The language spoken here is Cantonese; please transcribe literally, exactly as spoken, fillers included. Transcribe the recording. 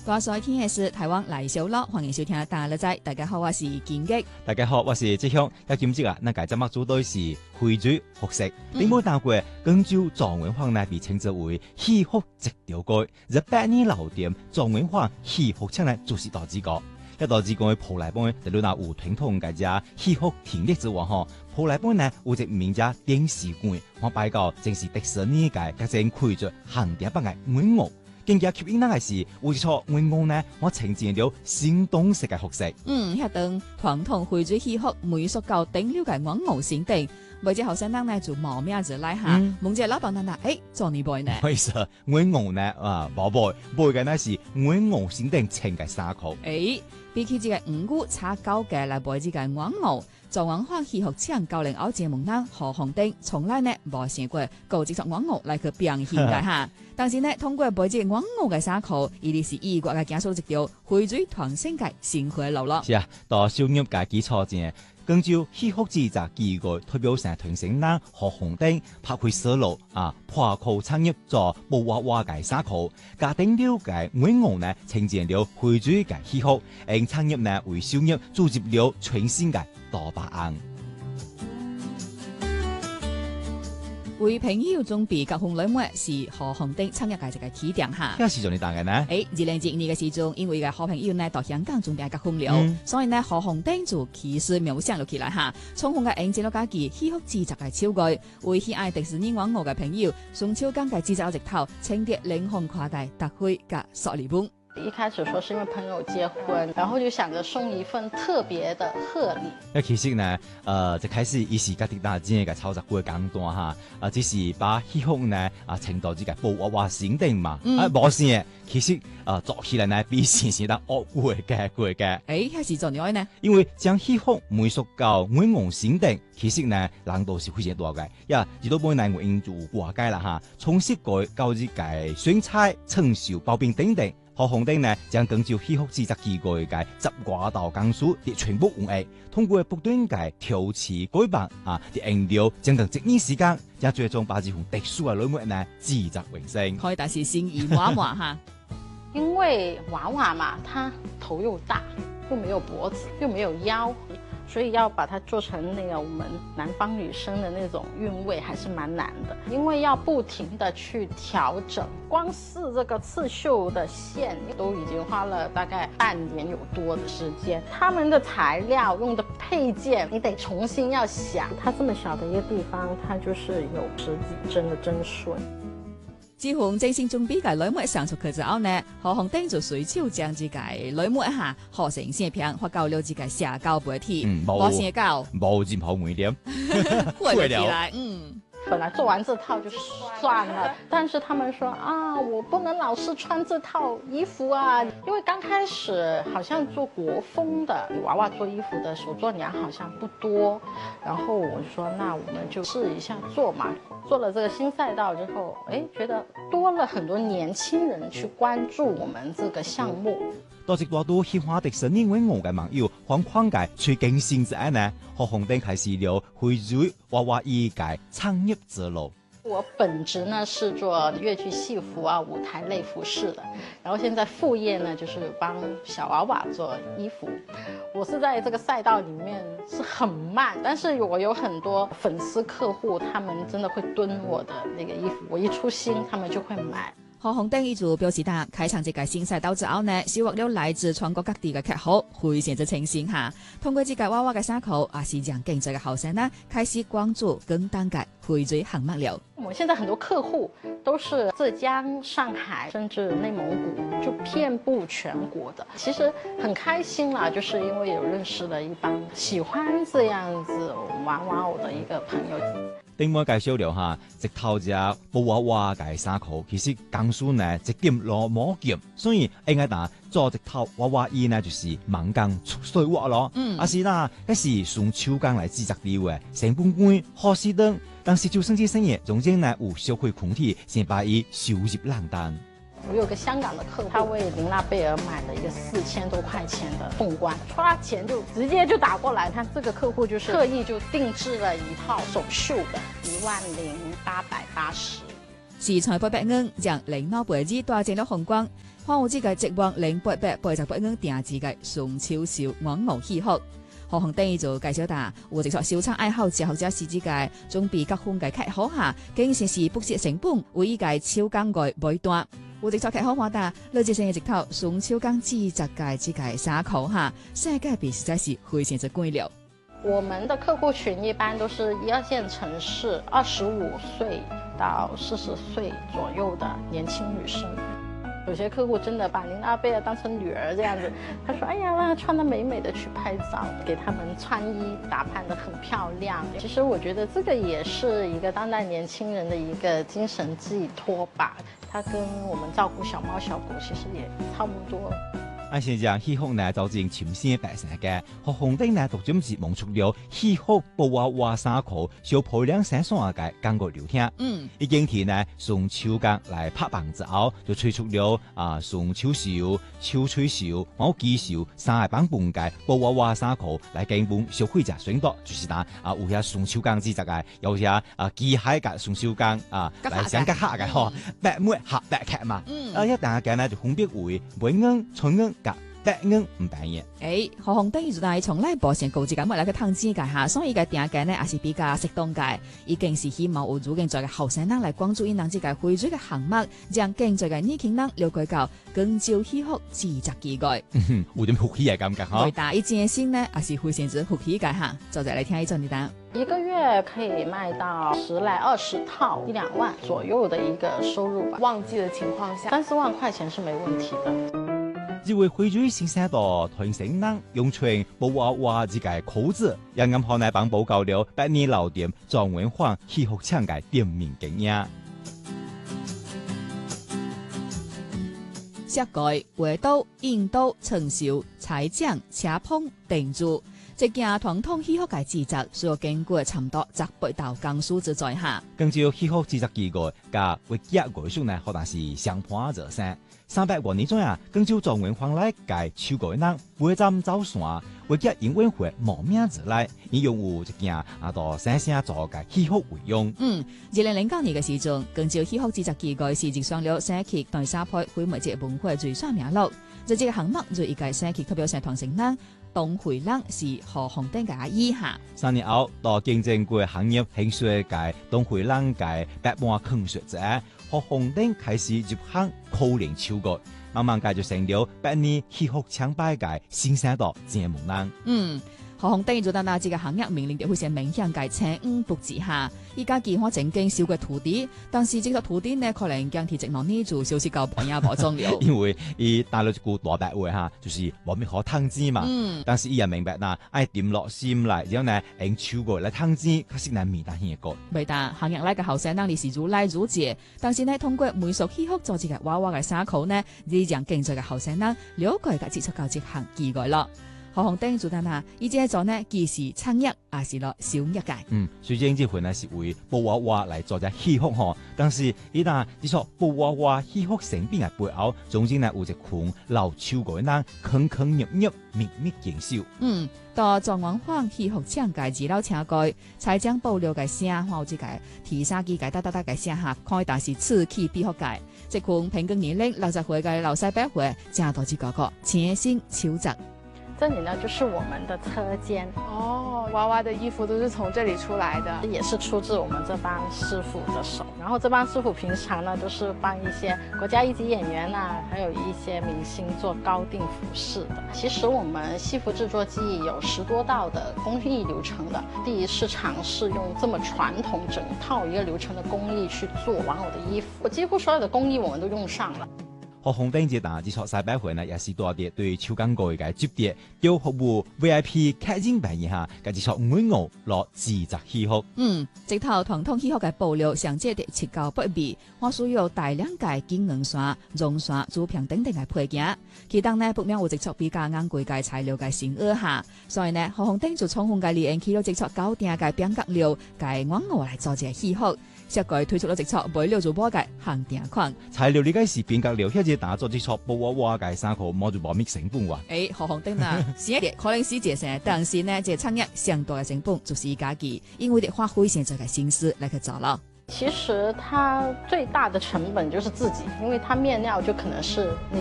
我所聽嘅是台灣賴小樂，歡迎收聽大樂仔。大家好，我是建吉。 大家好，我是志向。一今朝啊，那介節目組隊是會主學識。你冇聽過廣州狀元坊呢被稱之為戲曲直條街，而百年老店狀元坊戲曲廳呢就是大之個。一大之個嘅鋪來幫在路那有傳統嘅只戲曲聽力之外吼，鋪來幫呢有隻名只電視館，我拜告正是迪士尼嘅一隻開着行點北嘅門屋。更加吸引人嘅是，為錯門屋呢，我呈現了新東式嘅學識。 嗯，一等傳統會主戲曲美術教頂了嘅門屋先定，為隻後生人呢就冇名字來下，問隻老闆娘誒做你背呢？ 其實門屋呢啊冇背，背嘅呢是門屋先定稱嘅衫褲。 誒，比起這個五股叉高嘅來背這個門屋。狀元坊戲曲廳教練歐節目人何鴻丁從來呢冇想過搞這出門屋來去表現嘅哈，但是呢通過背這門屋嘅衫褲，伊哋是異國嘅技術一條會主傳承嘅新回路咯。 是啊，到商業嘅基礎上，廣州戲曲製作機構代表成傳承人何鴻丁拍開思路啊，破口產業做布娃娃嘅衫褲，家庭了解門屋呢呈現了會主嘅戲曲，而產業呢為商業組織了全新嘅大白案。 為朋友準備結婚禮物是何鴻丁產業嘅一個起點哈。 咩時陣你答嘅呢？ 誒，二零二二嘅時陣，因為個好朋友呢到香港準備結婚了，嗯、所以呢何鴻丁就其實描寫落起來哈，充分嘅引進咗家己戲曲製作嘅手具，為喜愛迪士尼玩偶嘅朋友，送超間嘅製作一套，清潔靈魂跨界特惠嘅索禮本。 一開始說是因為朋友結婚，然後就想着送一份特別的賀禮。 那其實呢，呃，就開始一時家己打真嘅操作過簡單哈，啊，只是把戲曲呢啊程度之嘅布娃娃先定嘛，嗯、啊冇事嘅。其實啊做起來呢比先先得惡過嘅過嘅。誒， 開始做點樣呢？ 因為將戲曲美術教門屋先定，其實呢難度是非常大嘅。呀，至到本來我已經做過解啦哈，從設計到至嘅選材、成熟、包邊等等。何鴻丁呢將廣州戲曲製作機構嘅十掛道工書啲全部完成，通過不斷嘅調詞改版啊，啲顏料將近一年時間，也最終把這款特殊嘅禮物呢製作完成。 可以但是心意娃娃哈， 因為娃娃嘛，它頭又大，又沒有脖子，又沒有腰。所以要把它做成那個我們南方女生的那種韻味，還是蠻難的，因為要不停的去調整，光是這個刺繡的線都已經花了大概半年有多的時間。他們的材料用的配件，你得重新要想。它這麼小的一個地方，它就是有十幾針的針順。 自從正式準備嘅禮物上出去之後呢，何鴻丁就隨手將自己禮物一下合成線片發到了自己社交媒體，冇寫稿， 冇任何污點， 會起來，嗯。 本來做完這套就算了，但是他們說啊，我不能老是穿這套衣服啊，因為剛開始好像做國風的娃娃做衣服的手作娘好像不多，然後我就說那我們就試一下做嘛。做了這個新賽道之後，哎，覺得多了很多年輕人去關注我們這個項目。 多直多都喜歡迪士尼門屋嘅網友，框框嘅最驚心之愛呢，何鴻丁開始了會主娃娃衣嘅創業之路。 我本職呢是做粵劇戲服啊、舞台類服飾的，然後現在副業呢就是幫小娃娃做衣服。我是在這個賽道裡面是很慢，但是我有很多粉絲客戶，他們真的會蹲我的那個衣服，我一出新，他們就會買。 何鴻丁依就表示，他開創這個新賽道之後呢，收穫了來自全國各地嘅客戶，非常之清新下。通過這個娃娃嘅衫褲，也是讓更多嘅後生呢開始關注更當嘅會主項目了。 我現在很多客戶都是浙江、上海，甚至內蒙古，就遍布全國的。其實很開心啦，就是因為有認識了一幫喜歡這樣子娃娃偶的一個朋友。 另外介紹了下，直頭只布娃娃嘅衫褲，其實工書呢一點落冇劍，所以應該打做直頭娃娃衣呢，就是猛工出水活咯。嗯，啊是啦，一時從手工嚟製作啲嘅，成本貴，好蝕等。但是就生意生意中間呢有小虧空體，先把伊收入冷淡。 我有個香港的客戶，他為琳娜貝爾買了一個四千多塊錢的鳳冠，刷錢就直接就打過來。他這個客戶就是特意就定製了一套手繡的，一萬零八百八十。 四川八百元將零腦杯子大戰了紅光，花有這個一萬零八百八十八元定制嘅純秋燒鵝熬喜福。何鴻登就介紹到，有一撮收藏愛好者或者是這個準備結婚嘅客戶下，經常是不惜成本為依個手工嘅買單。有一撮客戶話到，你這生嘅一套純手工製作嘅這個衫褲下，性價比實在是非常之貴了。 我們的客戶群一般都是一二線城市，二十五歲到四十歲左右的年輕女生。有些客戶真的把琳娜貝爾當成女兒這樣子，他說：哎呀，讓她穿得美美的去拍照，給他們穿衣打扮得很漂亮。其實我覺得這個也是一個當代年輕人的一個精神寄託吧，它跟我們照顧小貓小狗其實也差不多。 啊，現在喜福呢造成全新百姓嘅，何鴻登呢獨佔節目出了喜福布娃娃衫褲小漂亮衫衫嘅廣告流聽。嗯，已經天呢從秋工來拍棒之後，就推出了啊從秋繡、秋吹繡、毛機繡三個版本嘅布娃娃衫褲來根本消費者選擇，就是嗱啊有些從秋工製作嘅，有些啊機械嘅從秋工啊來上格下嘅嗬，白末合白劇嘛。嗯，啊一大家呢就分別為梅恩、春恩。百元唔百元。 誒，何鴻登就係從來無想高級嘅物嚟去投資嘅嚇，所以個定價呢也是比較適當嘅。已經是希望有足夠嘅後生人來關注因人這個會水嘅項目，讓更多嘅年輕人了解到廣州喜福製作機會。 嗯，有點福氣嘅感覺嚇。 對，但一件心呢也是非常之福氣嘅嚇。就再來聽一陣啲單。 一個月可以賣到十來二十套，一兩萬左右的一個收入吧。 旺季的情況下， 三四萬塊錢是沒問題的。 這位會主先生到團成人用全布娃娃這個褲子，也暗號內幫報告了百年老店莊文晃喜福搶嘅店面經驗。 設計、畫刀、印刀、成繡、裁漿、車棚、定做，這件傳統喜福嘅製作需要經過差唔多十八道工序之在下。 根據喜福製作機構加會計藝術呢，可能是雙盤熱身。三百多年中啊，廣州莊文晃來介秋個人會站走線，會計營運會冒名之來，以用有一件啊到生生做嘅喜福為用。嗯， 二零零九年嘅時陣，廣州喜福製作機構是直上了社區大沙坡會媒節文化最上名錄。就這個項目就一個社區特別社團成人董慧蘭是何鴻登嘅阿姨下。 三年後到競爭過行業興衰嘅董慧蘭嘅百萬坑學者。何鴻登開始入行可能超過，慢慢介就成了百年喜福搶擺嘅新生代節目人。嗯，何鴻登做到那這個行業面臨着會成明顯嘅青五不之下，依家計劃正經少嘅土地，但是這個土地呢可能將提直落呢做消息夠半也冇中了。 因為伊大陸一句大白話哈，就是冇咩可投資嘛。嗯，但是伊人明白嗱，愛點落心嚟，然後呢，用超過嚟投資，確實難免但係個。 未但行業嚟嘅後生能力是如來如謝，但是呢，通過美術喜福做這個娃娃嘅衫褲呢，呢讓更多嘅後生人了解嘅接觸到這項機會咯。何鴻登做單啊，依隻做呢既是創業，也是落小一屆。 嗯，雖然這回呢是為布娃娃來做隻喜福嗬，但是一旦你說布娃娃喜福成品嘅背後，總之呢有一群老秋個人坑坑入入，秘密營銷。嗯， 到莊文晃喜福搶嘅資料請蓋，才將爆料嘅聲或者嘅提沙機嘅得得得嘅聲下，開但是此起彼伏嘅，這群平均年齡六十歲嘅老細伯會，正到之個個潛心求職。 這裡呢就是我們的車間哦，娃娃的衣服都是從這裡出來的， 也是出自我們這幫師傅的手。然後這幫師傅平常呢都是幫一些國家一級演員啊，還有一些明星做高定服飾的。其實我們戲服製作技藝有十多道的工藝流程的，第一次嘗試用這麼傳統整套一個流程的工藝去做玩偶的衣服，我幾乎所有的工藝我們都用上了。 何鴻登這檔製作曬擺會呢，也是多啲對秋工過嘅接觸，要服務 V I P 客人朋友下，嘅製作每牛落自責喜福。 嗯，直頭傳統喜福嘅布料上借啲切膠不味，我需要大量嘅金銀線、絨線、竹片等等嘅配件。其當呢不免有製作比較昂貴嘅材料嘅先額下，所以呢何鴻登就從紅嘅連起咗製作高定嘅邊角料嘅鵝鵝嚟做隻喜福。設計推出咗製作買料做波嘅限定款， 材料呢個是邊角料，一隻打做製作布娃娃嘅衫褲，冇就冇咩成本喎。 誒，何鴻登啊，是一啲可能是節省，但是呢，這產業相對嘅成本就是家己，因為得花費現在嘅心思嚟去做咯。 其实它最大的成本就是自己，因为它面料就可能是那